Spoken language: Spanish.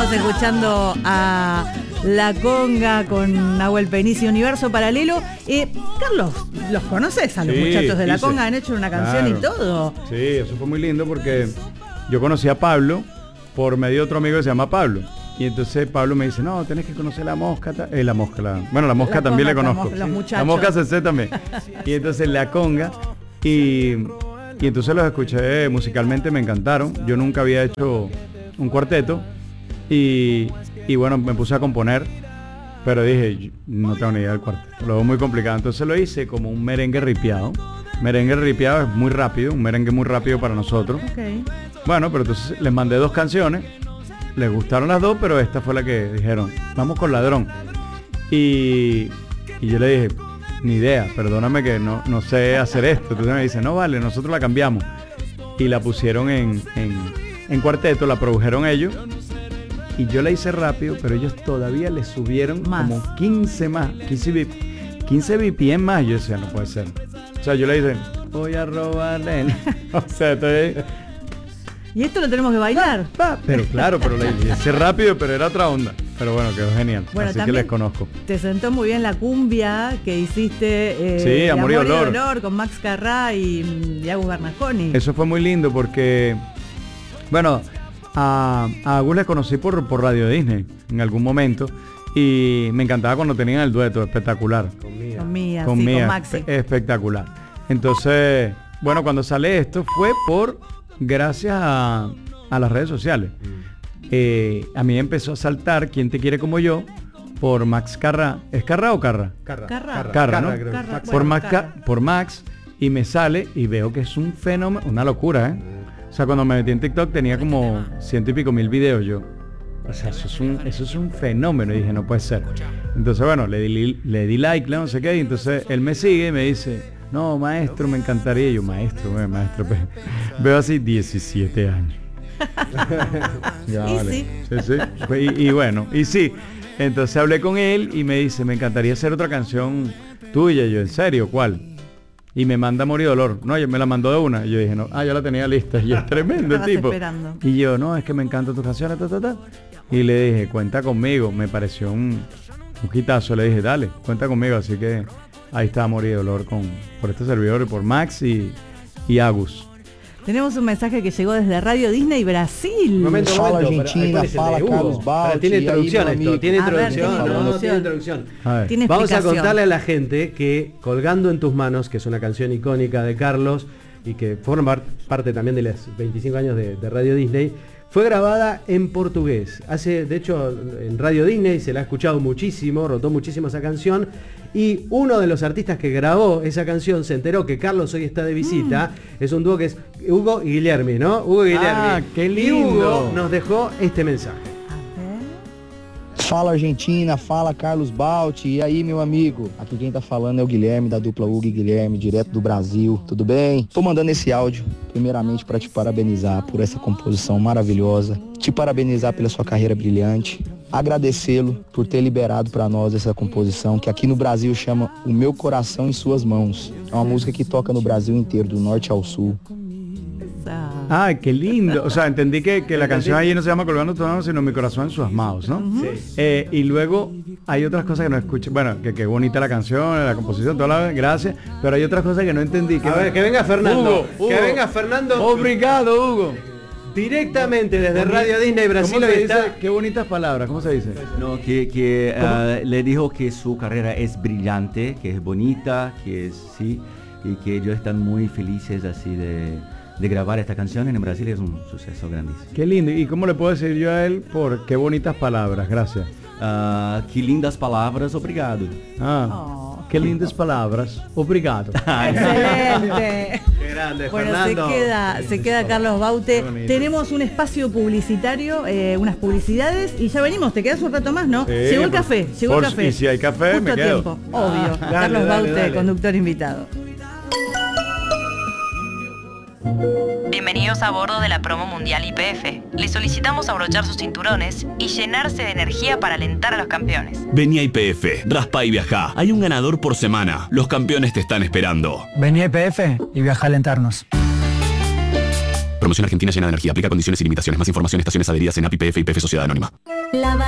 Estás escuchando a La Conga con Nahuel Penici, Universo Paralelo. Carlos, ¿los conoces a los muchachos de La Conga? Han hecho una canción y todo. Sí, eso fue muy lindo porque yo conocí a Pablo por medio de otro amigo que se llama Pablo. Y entonces Pablo me dice, no, tenés que conocer la mosca. La mosca también la conozco. Los muchachos. La mosca CC también. Y entonces La Conga. Y entonces los escuché musicalmente, me encantaron. Yo nunca había hecho un cuarteto. Y bueno, me puse a componer. Pero dije, no tengo ni idea del cuarteto. Lo veo muy complicado. Entonces lo hice como un merengue ripiado. Merengue ripiado es muy rápido. Un merengue muy rápido para nosotros. Okay. Bueno, pero entonces les mandé 2 canciones. Les gustaron las 2, pero esta fue la que dijeron, vamos con Ladrón. Y yo le dije, ni idea, perdóname que no sé hacer esto. Entonces me dice, no vale, nosotros la cambiamos. Y la pusieron en cuarteto, la produjeron ellos. Y yo la hice rápido, pero ellos todavía le subieron más. Como 15 BPM más. Yo decía, no puede ser. O sea, yo le dije, voy a robarle. O sea, estoy... Y esto lo tenemos que bailar. Pero claro, pero la hice rápido, pero era otra onda. Pero bueno, quedó genial. Bueno, así que les conozco. Te sentó muy bien la cumbia que hiciste. Sí, Amor y Dolor con Max Carrá y Agus Bernasconi. Eso fue muy lindo porque, bueno, a Agus le conocí por Radio Disney en algún momento. Y me encantaba cuando tenían el dueto, espectacular. Con Mía, con Maxi. Espectacular. Entonces, bueno, cuando sale esto fue gracias a las redes sociales. A mí empezó a saltar ¿Quién te quiere como yo? Por Max Carrá. ¿Es Carrá o Carrá? Carrá, ¿no? Carrá. Por Max, y me sale y veo que es un fenómeno, una locura, ¿eh? O sea, cuando me metí en TikTok tenía como 100 y pico mil videos yo. O sea, eso es un fenómeno. Y dije, no puede ser. Entonces, bueno, le di like, no sé qué, y entonces él me sigue y me dice, no, maestro, me encantaría. Y yo, maestro, pues, veo así 17 años. Ya, y vale. sí. Sí. Y bueno, y sí. Entonces hablé con él y me dice, me encantaría hacer otra canción tuya. Y yo, ¿en serio? ¿Cuál? Y me manda Amor y Dolor. No, me la mandó de una. Y yo dije, no, yo la tenía lista. Y es tremendo el tipo. Esperando. Y yo, no, es que me encantan tus canciones, Y le dije, cuenta conmigo. Me pareció un hitazo. Le dije, dale, cuenta conmigo. Así que ahí está Amor y Dolor por este servidor y por Max y Agus. Tenemos un mensaje que llegó desde Radio Disney Brasil. Momento. Fala Argentina, fala Carlos Balti. Tiene introducción esto, tiene introducción. Tiene introducción. Tiene Vamos a explicación. contarle a la gente que Colgando en tus manos, que es una canción icónica de Carlos y que forma parte también de los 25 años de Radio Disney, fue grabada en portugués. De hecho, en Radio Disney se la ha escuchado muchísimo, rotó muchísimo esa canción. Y uno de los artistas que grabó esa canción se enteró que Carlos hoy está de visita. Es un dúo que es Hugo y Guilherme, ¿no? Hugo y Guilherme. Ah, qué lindo. Y Hugo nos dejó este mensaje. Fala Argentina, fala Carlos Balti. E aí, meu amigo? Aqui quem tá falando é o Guilherme, da dupla Hugo e Guilherme, direto do Brasil. Tudo bem? Tô mandando esse áudio, primeiramente para te parabenizar por essa composição maravilhosa, te parabenizar pela sua carreira brilhante, agradecê-lo por ter liberado para nós essa composição, que aqui no Brasil chama O Meu Coração em Suas Mãos. É uma música que toca no Brasil inteiro, do norte ao sul. Ah, qué lindo. O sea, entendí que la canción allí no se llama Colgando tus manos, sino Mi corazón en sus manos, ¿no? Sí. Y luego hay otras cosas que no escuché. Bueno, que bonita la canción, la composición, toda la gracias. Pero hay otras cosas que no entendí. A ver, que venga Fernando. Hugo. Que venga Fernando. Obrigado, Hugo. Directamente desde Radio Disney Brasil. ¿Cómo se dice? Qué bonitas palabras. ¿Cómo se dice? No, que le dijo que su carrera es brillante, que es bonita, que es sí, y que ellos están muy felices así de grabar esta canción en Brasil. Es un suceso grandísimo. Qué lindo. ¿Y cómo le puedo decir yo a él por qué bonitas palabras? Gracias. Que lindas palavras, obrigado. Qué lindas palabras, obrigado. Excelente. Qué grande, Bueno, Fernando. se queda Carlos Baute. Tenemos un espacio publicitario, unas publicidades y ya venimos. Te quedas un rato más, ¿no? Sí, llegó el café. Y si hay café, Justo me a quedo. tiempo, obvio. Carlos Baute, conductor invitado. Bienvenidos a bordo de la promo mundial YPF. Les solicitamos abrochar sus cinturones y llenarse de energía para alentar a los campeones. Vení a YPF, raspa y viajá. Hay un ganador por semana. Los campeones te están esperando. Vení a YPF y viaja a alentarnos. Promoción argentina llena de energía. Aplica condiciones y limitaciones. Más información en estaciones adheridas en API, PF y PF Sociedad Anónima.